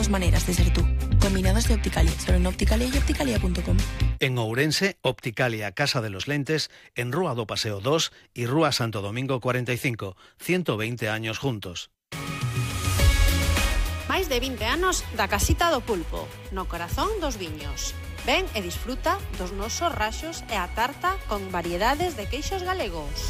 nuevas maneras de ser tú, combinadas de Opticalia, solo en Opticalia y opticalia.com. En Ourense, Opticalia Casa de los Lentes, en Rúa do Paseo 2 y Rúa Santo Domingo 45, 120 años juntos. Máis de 20 anos da Casita do Pulpo, no corazón dos viños. Ven e disfruta dos nosos raxos e a tarta con variedades de queixos galegos.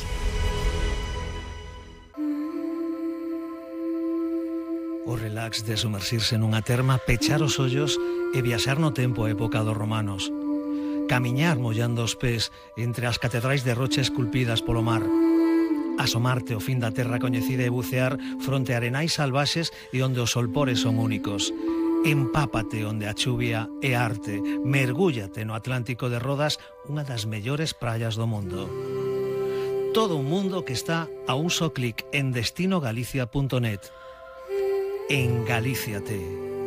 O relax de sumerxirse nunha terma, pechar os ollos e viaxar no tempo a época dos romanos. Camiñar mollando os pés entre as catedrais de rocha esculpidas polo mar. Asomarte ao fin da terra coñecida e bucear fronte a arenais salvaxes e onde os solpores son únicos. Empápate onde a chuvia é arte. Mergúllate no Atlántico de Rodas, unha das mellores praias do mundo. Todo un mundo que está a un só clic en destinogalicia.net. Engalíciate.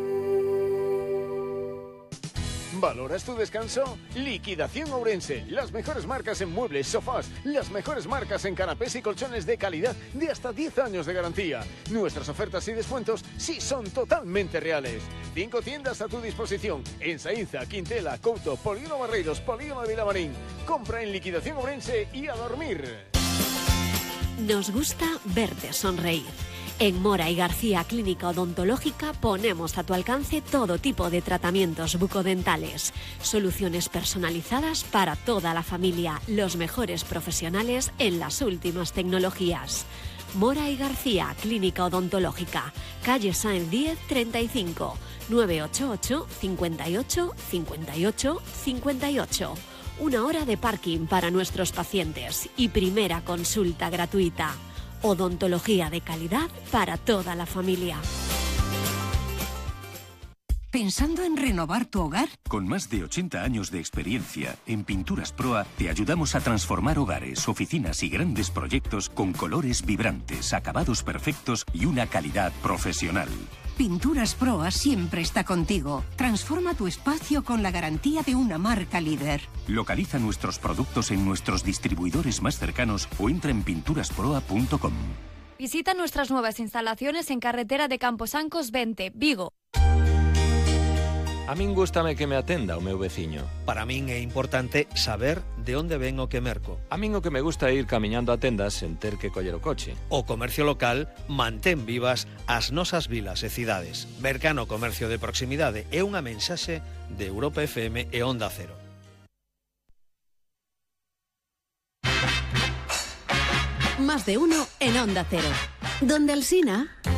¿Valoras tu descanso? Liquidación Ourense. Las mejores marcas en muebles, sofás, las mejores marcas en canapés y colchones de calidad de hasta 10 años de garantía. Nuestras ofertas y descuentos sí son totalmente reales. 5 tiendas a tu disposición en Saínza, Quintela, Couto, Polígono Barreiros, Polígono de Vilamarín. Compra en Liquidación Ourense y a dormir. Nos gusta verte sonreír. En Mora y García Clínica Odontológica ponemos a tu alcance todo tipo de tratamientos bucodentales, soluciones personalizadas para toda la familia, los mejores profesionales en las últimas tecnologías. Mora y García Clínica Odontológica, calle Sáenz 10 35, 988 58 58 58. Una hora de parking para nuestros pacientes y primera consulta gratuita. Odontología de calidad para toda la familia. ¿Pensando en renovar tu hogar? Con más de 80 años de experiencia, en Pinturas Proa te ayudamos a transformar hogares, oficinas y grandes proyectos con colores vibrantes, acabados perfectos y una calidad profesional. Pinturas Proa siempre está contigo. Transforma tu espacio con la garantía de una marca líder. Localiza nuestros productos en nuestros distribuidores más cercanos o entra en pinturasproa.com. Visita nuestras nuevas instalaciones en carretera de Camposancos 20, Vigo. A min gústame que me atenda o meu veciño. Para min é importante saber de onde ven o que merco. A min o que me gusta é ir camiñando a tendas sen ter que coller o coche. O comercio local mantén vivas as nosas vilas e cidades. Mercano Comercio de Proximidade é unha mensaxe de Europa FM e Onda Cero. Más de uno en Onda Cero. Donde Alsina.